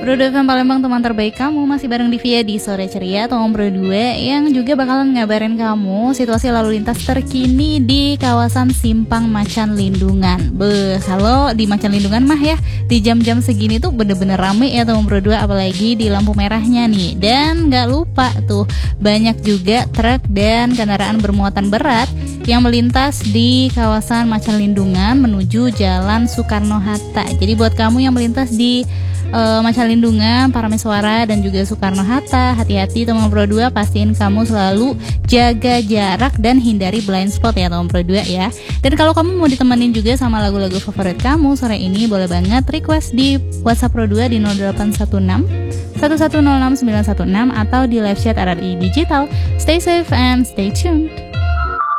Pro 2 FM Palembang, teman terbaik kamu. Masih bareng Divya di Sore Ceria Tom Pro 2 yang juga bakalan ngabarin kamu situasi lalu lintas terkini di kawasan Simpang Macan Lindungan. Kalau di Macan Lindungan mah ya, di jam-jam segini tuh bener-bener rame ya Tom Pro 2, apalagi di lampu merahnya nih. Dan gak lupa tuh, banyak juga truk dan kendaraan bermuatan berat yang melintas di kawasan Macan Lindungan menuju Jalan Soekarno-Hatta. Jadi buat kamu yang melintas di Macan Lindungan, Parameswara dan juga Soekarno-Hatta, hati-hati teman Pro 2, pastiin kamu selalu jaga jarak dan hindari blind spot ya teman Pro 2 ya. Dan kalau kamu mau ditemenin juga sama lagu-lagu favorit kamu sore ini, boleh banget request di WhatsApp Pro 2 di 0816 1106 916 atau di live chat RRI Digital. Stay safe and stay tuned.